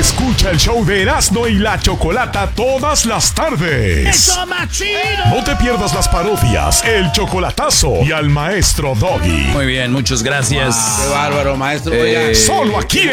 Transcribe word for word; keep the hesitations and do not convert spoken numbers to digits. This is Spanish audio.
Escucha el show de Erasmo y la Chocolata todas las tardes. ¡Eso más chido! No te pierdas las parodias, el chocolatazo y al maestro Doggy. Muy bien, muchas gracias. Qué bárbaro, maestro. Eh, Solo aquí en